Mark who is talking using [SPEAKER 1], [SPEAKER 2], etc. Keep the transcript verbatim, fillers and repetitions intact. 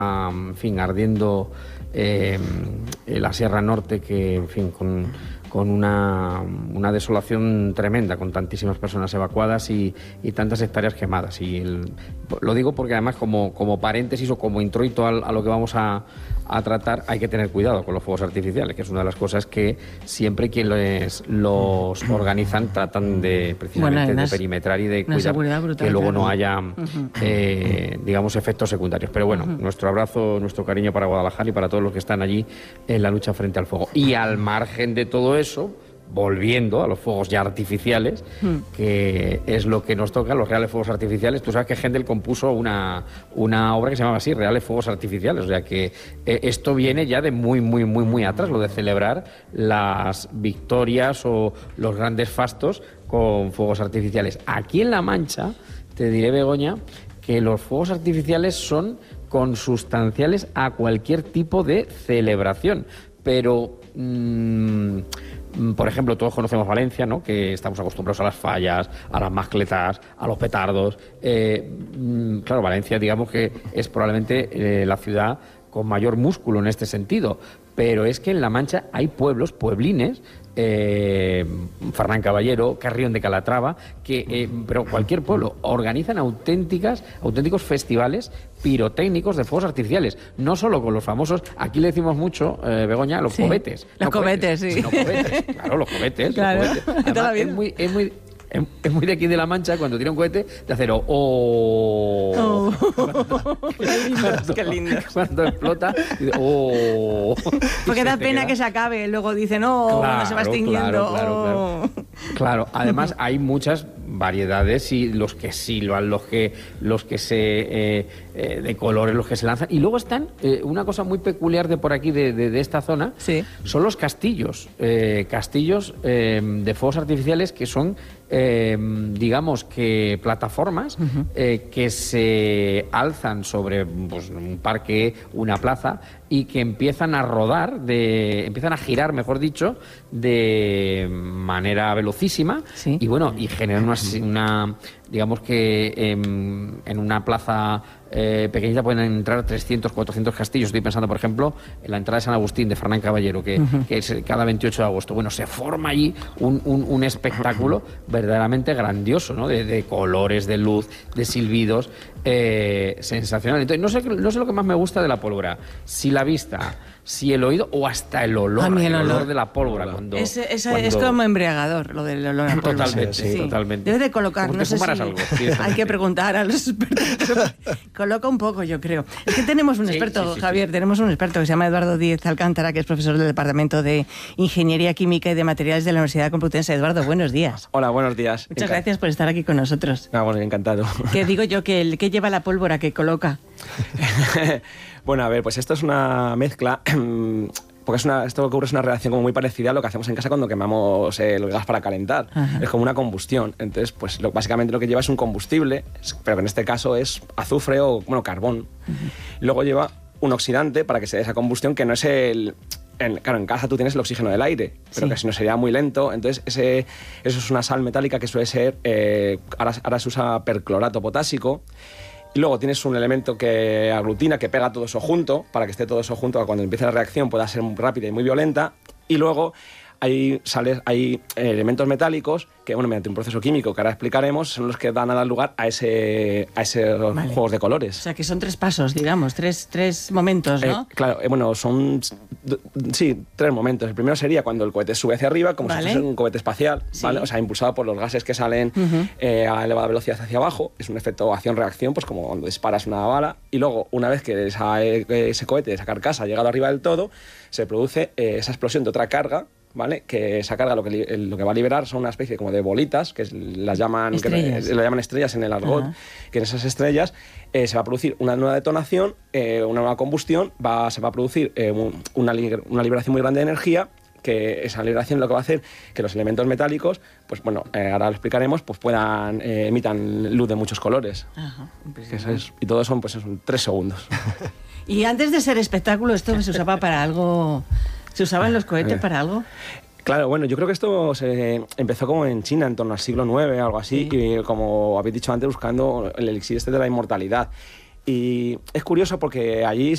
[SPEAKER 1] en fin, ardiendo eh, la Sierra Norte, que, en fin, con, con una, una desolación tremenda, con tantísimas personas evacuadas y, y tantas hectáreas quemadas. Y el, lo digo porque además, como, como paréntesis o como introito a, a lo que vamos a, a tratar, hay que tener cuidado con los fuegos artificiales, que es una de las cosas que siempre quienes los organizan tratan de, precisamente, bueno, de perimetrar y de cuidar brutal, que luego claro. no haya, uh-huh. eh, digamos, efectos secundarios. Pero bueno, uh-huh. nuestro abrazo, nuestro cariño para Guadalajara y para todos los que están allí en la lucha frente al fuego. Y al margen de todo eso, volviendo a los fuegos ya artificiales, mm. que es lo que nos toca, los reales fuegos artificiales. Tú sabes que Händel compuso una, una obra que se llamaba así, Reales Fuegos Artificiales. O sea que eh, esto viene ya de muy, muy, muy, muy atrás, lo de celebrar las victorias o los grandes fastos con fuegos artificiales. Aquí en La Mancha, te diré, Begoña, que los fuegos artificiales son consustanciales a cualquier tipo de celebración. Pero... Mmm, por ejemplo, todos conocemos Valencia, ¿no? Que estamos acostumbrados a las fallas, a las mascletas, a los petardos. Eh, claro, Valencia, digamos que es probablemente eh, la ciudad con mayor músculo en este sentido. Pero es que en La Mancha hay pueblos, pueblines, eh, Fernán Caballero, Carrión de Calatrava, que, eh, pero cualquier pueblo, organizan auténticas, auténticos festivales pirotécnicos de fuegos artificiales. No solo con los famosos, aquí le decimos mucho, eh, Begoña, los sí, cohetes.
[SPEAKER 2] Los
[SPEAKER 1] no
[SPEAKER 2] cohetes,
[SPEAKER 1] cohetes,
[SPEAKER 2] sí.
[SPEAKER 1] No cohetes, claro, los cohetes.
[SPEAKER 2] Claro.
[SPEAKER 1] Los cohetes. Además, es muy... Es muy Es muy de aquí de La Mancha, cuando tira un cohete, de hacer ¡oh!
[SPEAKER 2] oh.
[SPEAKER 1] Cuando,
[SPEAKER 2] qué lindo,
[SPEAKER 1] cuando,
[SPEAKER 2] qué lindo.
[SPEAKER 1] Cuando explota, dice, ¡oh!
[SPEAKER 2] Porque da pena queda... que se acabe, luego dicen ¡oh!
[SPEAKER 1] Claro,
[SPEAKER 2] cuando se va extinguiendo.
[SPEAKER 1] Claro, claro,
[SPEAKER 2] oh.
[SPEAKER 1] claro. Claro, además hay muchas variedades y los que silban, los que, los que se... Eh, eh, de colores, los que se lanzan. Y luego están, eh, una cosa muy peculiar de por aquí, de, de, de esta zona,
[SPEAKER 2] sí.
[SPEAKER 1] son los castillos. Eh, castillos eh, de fuegos artificiales que son... Eh, digamos que plataformas uh-huh. eh, que se alzan sobre pues, un parque, una plaza, y que empiezan a rodar, de, empiezan a girar, mejor dicho, de manera velocísima,
[SPEAKER 2] sí.
[SPEAKER 1] y bueno, y generan una, una digamos que en, en una plaza eh, pequeñita pueden entrar trescientos, cuatrocientos castillos. Estoy pensando, por ejemplo, en la entrada de San Agustín de Fernán Caballero, que, uh-huh. que es cada veintiocho de agosto. Bueno, se forma allí un, un, un espectáculo verdaderamente grandioso, ¿no? De, de colores, de luz, de silbidos, eh, sensacional. Entonces, no sé, no sé lo que más me gusta de la pólvora, si la vista, si el oído o hasta el olor,
[SPEAKER 2] a mí el,
[SPEAKER 1] el olor
[SPEAKER 2] olor
[SPEAKER 1] de la pólvora. Cuando,
[SPEAKER 2] es, es,
[SPEAKER 1] cuando...
[SPEAKER 2] es como embriagador, lo del olor a pólvora.
[SPEAKER 1] Totalmente, sí,
[SPEAKER 2] sí.
[SPEAKER 1] totalmente.
[SPEAKER 2] Debes de colocar,
[SPEAKER 1] como
[SPEAKER 2] no sé si...
[SPEAKER 1] algo. Sí,
[SPEAKER 2] hay que preguntar a los expertos. Coloca un poco, yo creo. Es que tenemos un
[SPEAKER 1] sí,
[SPEAKER 2] experto,
[SPEAKER 1] sí, sí,
[SPEAKER 2] Javier,
[SPEAKER 1] sí.
[SPEAKER 2] tenemos un experto que se llama Eduardo Díez Alcántara, que es profesor del Departamento de Ingeniería Química y de Materiales de la Universidad Complutense. Eduardo, buenos días.
[SPEAKER 3] Hola, buenos días.
[SPEAKER 2] Muchas
[SPEAKER 3] Enca-
[SPEAKER 2] gracias por estar aquí con nosotros.
[SPEAKER 3] Ah, bueno, encantado.
[SPEAKER 2] ¿Qué digo yo? ¿Qué, qué lleva la pólvora que coloca?
[SPEAKER 3] Bueno, a ver, pues esto es una mezcla... Porque es una, esto que ocurre es una reacción como muy parecida a lo que hacemos en casa cuando quemamos eh, el gas para calentar. Ajá. Es como una combustión. Entonces, pues lo, básicamente lo que lleva es un combustible, pero que en este caso es azufre o, bueno, carbón. Uh-huh. Luego lleva un oxidante para que se dé esa combustión, que no es el... En, claro, en casa tú tienes el oxígeno del aire, pero sí. que si no sería muy lento. Entonces, ese, eso es una sal metálica que suele ser... Eh, ahora, ahora se usa perclorato potásico. Y luego tienes un elemento que aglutina, que pega todo eso junto, para que esté todo eso junto, para cuando empiece la reacción pueda ser muy rápida y muy violenta. Y luego hay, sales, hay elementos metálicos que, bueno, mediante un proceso químico que ahora explicaremos, son los que dan a dar lugar a ese a esos vale. juegos de colores.
[SPEAKER 2] O sea, que son tres pasos, digamos, tres, tres momentos, ¿no?
[SPEAKER 3] Eh, claro, eh, bueno, son, sí, tres momentos. El primero sería cuando el cohete sube hacia arriba, como vale. si fuese un cohete espacial, sí. ¿vale? O sea, impulsado por los gases que salen uh-huh. eh, a elevada velocidad hacia abajo. Es un efecto acción-reacción, pues como cuando disparas una bala. Y luego, una vez que esa, ese cohete, esa carcasa, ha llegado arriba del todo, se produce eh, esa explosión de otra carga, ¿vale? Que esa carga lo que, lo que va a liberar son una especie como de bolitas, que es, las llaman estrellas, que, las llaman estrellas en el argot, uh-huh. que en esas estrellas eh, se va a producir una nueva detonación, eh, una nueva combustión, va, se va a producir eh, una, una liberación muy grande de energía, que esa liberación lo que va a hacer que los elementos metálicos, pues bueno, eh, ahora lo explicaremos, pues puedan, eh, emitan luz de muchos colores. Uh-huh. Eso es, y todo son, pues son tres segundos.
[SPEAKER 2] Y antes de ser espectáculo, ¿esto se usaba para algo? ¿Se usaban los cohetes para algo?
[SPEAKER 3] Claro, bueno, yo creo que esto se empezó como en China, en torno al siglo nueve, algo así, sí. y como habéis dicho antes, buscando el elixir este de la inmortalidad. Y es curioso porque allí